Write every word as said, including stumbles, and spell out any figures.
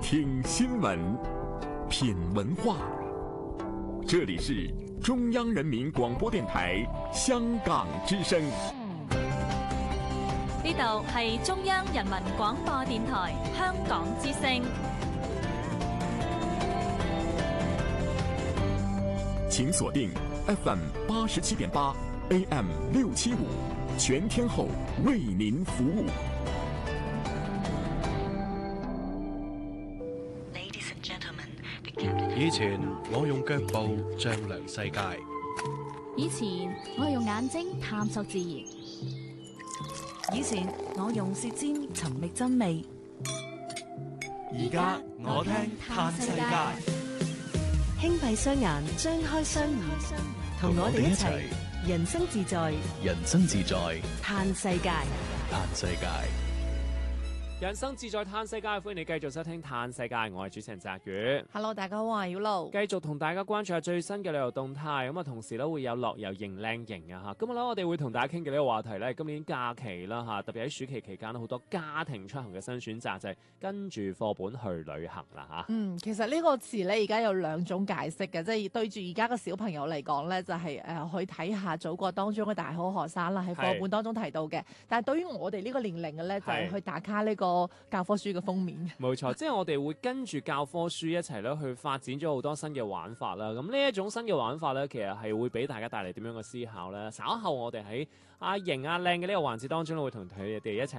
听新聞，品文化。這裡是中央人民廣播電台香港之聲。 呢度係中央人民廣播電台香港之聲。 請鎖定 F M 八十七點八 A M 六七五，全天候為您服務。 以前我用腳步丈量世界， 以前我係用眼睛探索自然， 以前我用舌尖尋覓真味， 而家我聽嘆世界。 輕閉雙眼，張開雙耳，同我哋一齊人生自在， 人生自在嘆世界， 嘆世界。 人生自在嘆世界，歡迎你繼續收聽嘆世界，我係主持人澤宇。 Hello， 大家好，我係曉露。 繼續同大家關注下最新嘅旅遊動態，咁啊，同時咧會有樂遊型靚型啊吓。今日咧我哋會同大家傾嘅呢個話題咧，今年假期啦吓，特別喺暑期期間好多家庭出行嘅新選擇就係、是、跟住課本去旅行啦吓。 嗯，其實呢個詞咧而家有兩種解釋嘅，即係對住而家嘅小朋友嚟講咧，就係、是、誒、呃、去睇下祖國當中嘅大好學生啦，喺課本當中提到嘅。但係對於我哋呢個年齡嘅咧，就係、是、去打卡呢個教科書嘅封面。 冇錯，即係我哋會跟住教科書一齊咧去發展咗好多新嘅玩法啦。咁呢一種新嘅玩法咧，其實係會俾大家帶嚟點樣嘅思考咧？稍後我哋喺阿型阿靚嘅呢個環節當中咧，會同佢哋一齊